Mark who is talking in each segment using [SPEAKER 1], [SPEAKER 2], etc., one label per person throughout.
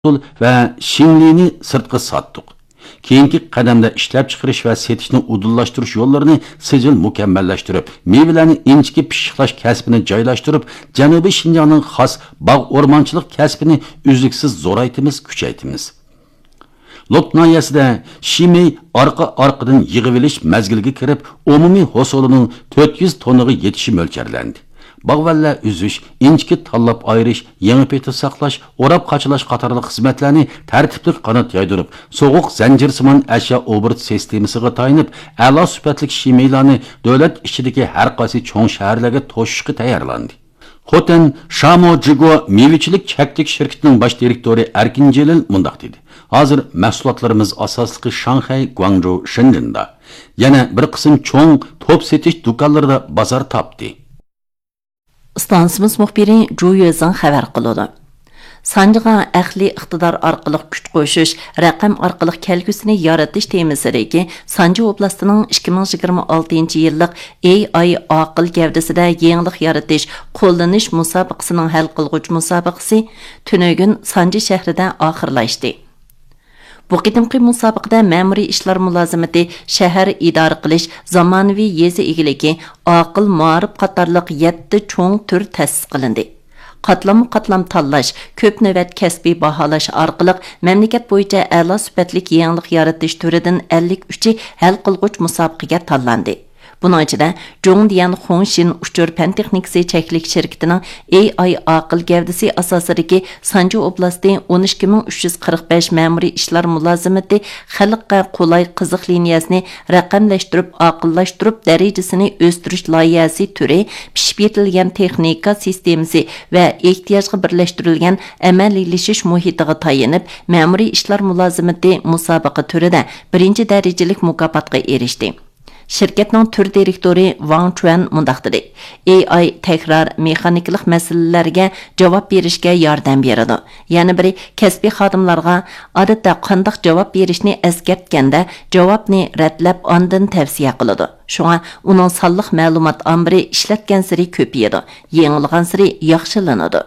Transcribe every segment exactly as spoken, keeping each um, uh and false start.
[SPEAKER 1] va Shinlini sirtqa sotdik. Keyingi qadamda ishlab chiqarish va setishni udullashtirish yo'llarini sijil mukammallashtirib, mevalarni inchki pishiqlash kasbini joylashtirib, Janubiy Shinjongning xos bog' o'rmonchilik kasbini uzluksiz zo'raytimiz, kuchaytimiz. Lotnayasida Shimey orqa-orqadan yig'ib olish mazgiliga kirib, umumiy hosolining to'rt yuz tonnaga yetishi mo'ljallanadi. Bağvallar üzüş, inçki tallap ayırış, yangi peti saqlash, orab qaçılash qatarlı xizmatlarni tartibli qanat yaydırıp, soğuq zanjirsimon ashyo obert sistemasiga tayinib, a'lo sifatli shimeylarni davlat ichidagi har qaysi cho'ng shaharlarga to'shishga tayyorlandi. Xoten Shamo Jigo mevichilik chaklik shirkatining bosh direktori Erkin Jelil mundaq dedi. Hozir mahsulotlarimiz asosligi Shanghai, Guangzhou, Shenzhenda. Yana bir qism cho'ng top setish do'konlarida bozor topdi.
[SPEAKER 2] Stansimiz muxbiri Zhu Yuzang xabar qiladi. Sanjiga aqliy iqtidor orqali kuch qo'shish, raqam orqali kelgusini yaratish temasidagi Sanji oblastining ikki ming yigirma oltinchi yillik A I aql gavdasida yangilik yaratish, qo'llanish musobaqasining hal qilg'uch musobaqasi tunugun Sanji shahrida oxirlashdi. Bu qitimqi musobaqada ma'muriy ishlar mulozimati, shahar idora qilish, zamonaviy yezi egiligi, aql muarif qatorliq yetti cho'ng tur ta'sis qilindi. Qatlam-qatlam tanlash, ko'p navbat kasbiy baholash orqali mamlakat bo'yicha a'lo sifatli yangilik yaratish turidan ellik uchi hal qilg'uch musobaqaga tanlandi. Bunun ichida Zhongdian Hongshin uchur pan texnikasi cheklik shirkatining A I aql gavdasi asosidagi Sanji oblasti o'n ikki ming uch yuz qirq besh ma'muriy ishlar mulozimati xalqqa qulay qiziq liniyasini raqamlashtirib, aqllashtirib darajasini o'stirish loyihasi turi pishib yetilgan texnika sistemasi va ehtiyojga birlashtirilgan amaliylashish muhitiga tayinib, ma'muriy ishlar mulozimati musobaqa turida birinchi darajalik mukofotga erishdi. Şirketning tur direktori Wang Chuan mundaq dedi. A I tekrar mexaniklik masalalarga javob berishga yordam beradi. Yana biri kasbiy xodimlarga odatda qanday javob berishni eskartganda javobni ratlab ondan tavsiya qiladi. Shunga uning sonliq ma'lumot ombiri ishlatgan siri ko'payadi, yengilgan siri yaxshilanadi.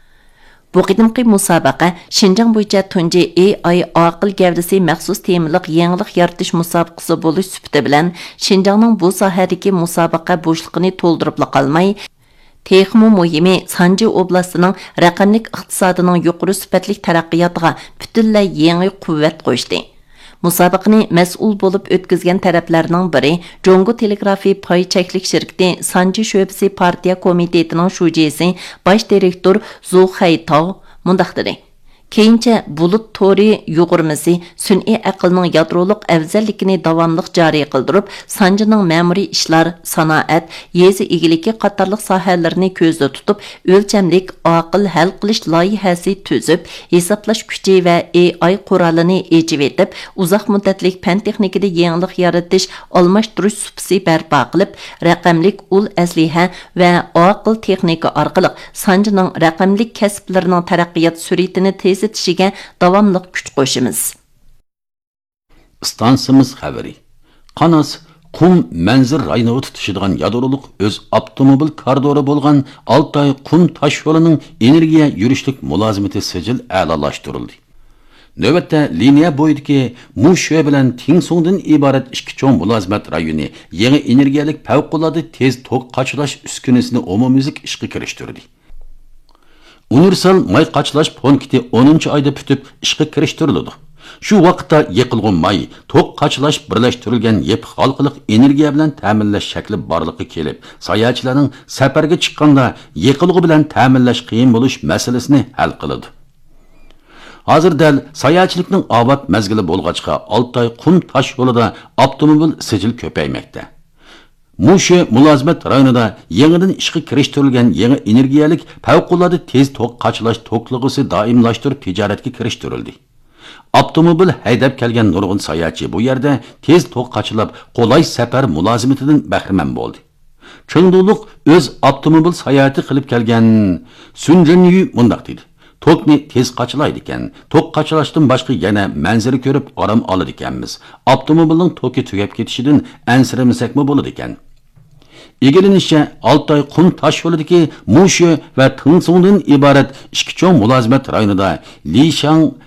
[SPEAKER 2] Bu qidimqi musobaqa Şinjan bo'yicha tunji A I aql gavdasi maxsus temiliq yangilik yaratish musobaqasi bo'lish sifati bilan Şinjanning bu sohadagi musobaqa bo'shliqini to'ldirib qolmay, texmo muhimi Sanji oblastining raqamlik iqtisodining yuqori sifatli taraqqiyotiga butunlay yangi quvvat qo'shdi. Musobaqani mas'ul bo'lib o'tkazgan taraflarning biri Jongo Telegrafi pay cheklik shirkati Sanji sho'basi partiya komitetining shujisi bosh direktor Zhu Haitao mundaq dedi. Keyincha bulut tori yuqurmasi sun'iy aqlning yadroliq afzalligini davomli joriy qildirib, Sanjining ma'muriy ishlar, sanoat, yezi egiligi qatorliq sohalarni ko'zda tutib, o'lchamlik aql hal qilish loyihasi tuzib, hisoblash kuchi va A I qurolini ejib etib, uzoq muddatlik fan texnikada yangilik yaratish, almashtirish supsi barpo qilib, raqamlik ul asliha va aql texnika orqali Sanjining raqamlik kasblarining taraqqiyot sur'atini etishiga davomli kuch qo'shimiz.
[SPEAKER 1] Stansimiz xabari. Qanas qum manzir rayonida tutishadigan yadroliq o'z avtomobil koridori bo'lgan Altay qum tosh yo'lining energiya yurishlik mulozimati sijil a'lolashtirildi. Navbatda liniya bo'yidagi Musho bilan Tingsongdan iborat ikki cho'ng mulozimat rayoni yangi energiyalik favqulodda tez tok qochilash uskunasini umumiylik ishga kirishtirdi. Universal may qaçlash punkti o'ninchi oyda pütüp ishga kirishtirildi. Shu vaqtda yiqilgan may to'q qaçlash birlashtirilgan yep xalqliq energiya bilan ta'minlash shakli borligi kelib, sayohatchilarning safarga chiqqanda yiqilg'i bilan ta'minlash qiyin bo'lish masalasini hal qiladi. Hozirda sayohatchilikning obod mazgili bo'lg'achqa Altay qum tosh yo'lida avtomobil sijil ko'paymoqda. Musho mulozimat rayonida yangidan ishga kirishtirilgan yangi energiyalik favqulodda tez to'q qachilash to'qlig'isi doimlashtirib tijoratga kirishtirildi. Avtomobil haydab kelgan nurg'un sayohatchi bu yerda tez to'q qachilab qulay safar mulozimatidan bahramand bo'ldi. Chengduliq o'z avtomobil sayohati qilib kelgan Sunjinyu mundaq dedi. To'qni tez qachilaydi ekan. To'q qachilashdan boshqa yana manzara ko'rib orom oladi ekanmiz. Avtomobilning to'ki tugab ketishidan ansiramasakmi bo'ladi ekan. Egelenişçe Altay qum taş yo'lidagi Mushu va Tingsungdan iborat ikki cho'ng mulozimat rayonida Li Shang